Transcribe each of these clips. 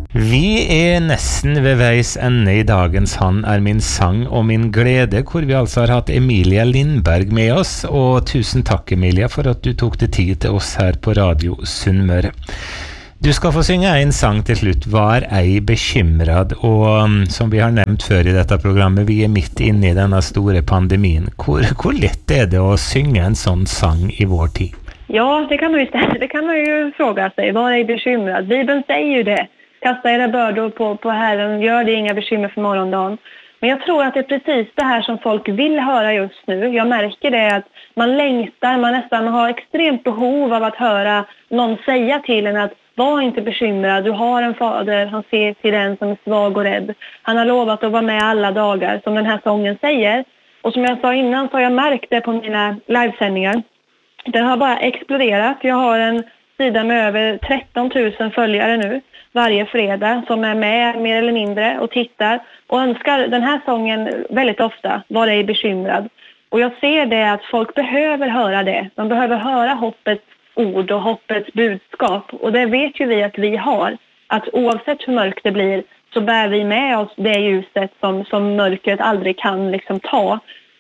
Vi är nästan vid vägs ände i dagens Han är min sang och min glädje, hvor vi alltså har haft Emilia Lindberg med oss. Och tusen tack Emilia för att du tog dig tid till oss här på Radio Sunnmøre. Du ska få synga en sang till slut, Var ej bekymrad. Och som vi har nämnt för i detta programmet, vi är mitt inne i denna stora pandemin. Hur lätt är det att synga en sån sang i vår tid? Ja, det kan man ju fråga sig. Var ej bekymrad. Bibeln säger ju det. Kasta era bördor på Herren, gör det inga bekymmer för morgondagen. Men jag tror att det är precis det här som folk vill höra just nu. Jag märker det att man längtar, man nästan har extremt behov av att höra någon säga till en att var inte bekymrad, du har en fader, han ser till den som är svag och rädd. Han har lovat att vara med alla dagar, som den här sången säger. Och som jag sa innan så har jag märkt det på mina livesändningar. Den har bara exploderat. Jag har en sida med över 13 000 följare nu varje fredag som är med mer eller mindre och tittar och önskar den här sången väldigt ofta, var ej bekymrad. Och jag ser det att folk behöver höra det. De behöver höra hoppets ord och hoppets budskap. Och det vet ju vi att vi har. Att oavsett hur mörkt det blir så bär vi med oss det ljuset som mörkret aldrig kan liksom ta.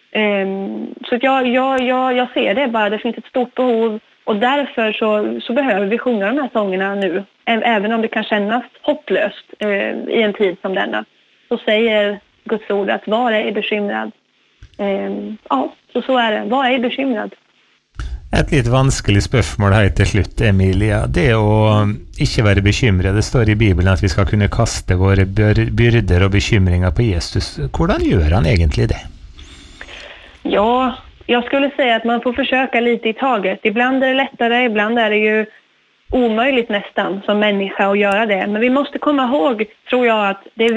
Så att jag ser det bara. Det finns ett stort behov. Och därför så behöver vi sjunga de här sångerna nu. Även om det kan kännas hopplöst i en tid som denna. Så säger Guds ord att var ej bekymrad. Ja, så är det. Var ej bekymrad. Et litt vanskelig spørsmål her til slutt, Emilia. Det å ikke være bekymret, det står i Bibelen at vi skal kunne kaste våre byrder og bekymringer på Jesus. Hvordan gjør han egentlig det? Ja, jag skulle säga att man får försöka lite i taget. Ibland är det lättare, ibland är det ju omöjligt nästan som människa att göra det. Men vi måste komma ihåg, tror jag, att det är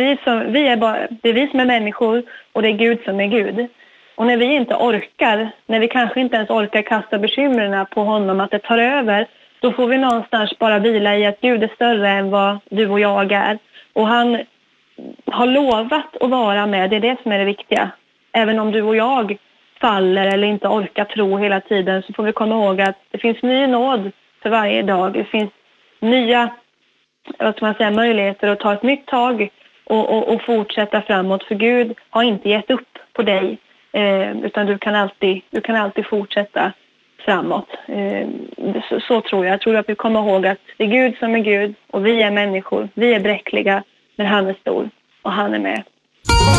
vi som är människor och det är Gud som är Gud. Och när vi inte orkar, när vi kanske inte ens orkar kasta bekymren på honom, att det tar över, då får vi någonstans bara vila i att Gud är större än vad du och jag är. Och han har lovat att vara med, det är det som är det viktiga. Även om du och jag faller eller inte orkar tro hela tiden, så får vi komma ihåg att det finns ny nåd för varje dag. Det finns nya möjligheter att ta ett nytt tag och fortsätta framåt. För Gud har inte gett upp på dig. Utan du kan alltid fortsätta framåt. Så tror jag. Jag tror att vi kommer ihåg att det är Gud som är Gud och vi är människor. Vi är bräckliga, men han är stor och han är med.